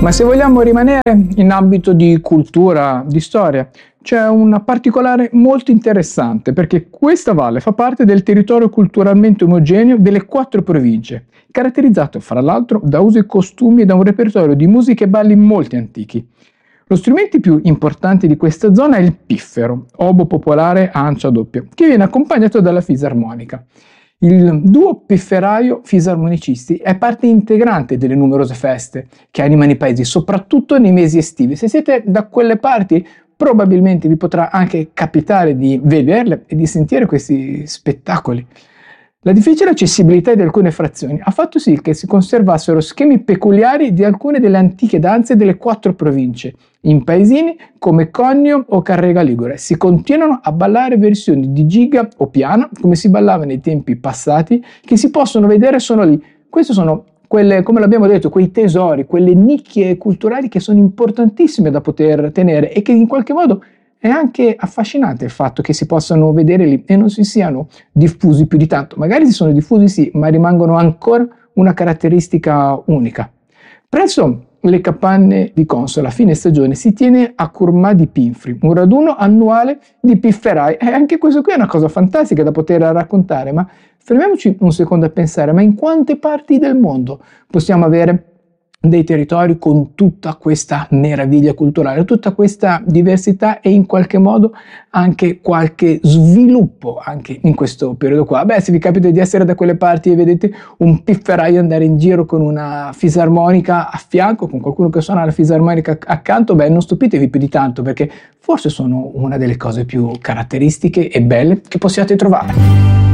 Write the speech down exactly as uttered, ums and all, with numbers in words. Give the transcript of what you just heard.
Ma se vogliamo rimanere in ambito di cultura, di storia, c'è un particolare molto interessante, perché questa valle fa parte del territorio culturalmente omogeneo delle quattro province, caratterizzato fra l'altro da usi e costumi e da un repertorio di musiche e balli molto antichi. Lo strumento più importante di questa zona è il piffero, obo popolare a ancia doppia, che viene accompagnato dalla fisarmonica. Il duo pifferaio-fisarmonicisti è parte integrante delle numerose feste che animano i paesi, soprattutto nei mesi estivi. Se siete da quelle parti, probabilmente vi potrà anche capitare di vederle e di sentire questi spettacoli. La difficile accessibilità di alcune frazioni ha fatto sì che si conservassero schemi peculiari di alcune delle antiche danze delle quattro province. In paesini come Connio o Carrega Ligure si continuano a ballare versioni di giga o piana, come si ballava nei tempi passati, che si possono vedere solo lì. Queste sono quelle, come l'abbiamo detto, quei tesori, quelle nicchie culturali che sono importantissime da poter tenere e che in qualche modo è anche affascinante il fatto che si possano vedere lì e non si siano diffusi più di tanto. Magari si sono diffusi sì, ma rimangono ancora una caratteristica unica. Presso le capanne di Consola a fine stagione si tiene a Curmà di Pinfri, un raduno annuale di pifferai. E anche questo qui è una cosa fantastica da poter raccontare, ma fermiamoci un secondo a pensare, ma in quante parti del mondo possiamo avere dei territori con tutta questa meraviglia culturale, tutta questa diversità e in qualche modo anche qualche sviluppo anche in questo periodo qua? Beh, se vi capita di essere da quelle parti e vedete un pifferaio andare in giro con una fisarmonica a fianco, con qualcuno che suona la fisarmonica accanto, beh, non stupitevi più di tanto, perché forse sono una delle cose più caratteristiche e belle che possiate trovare.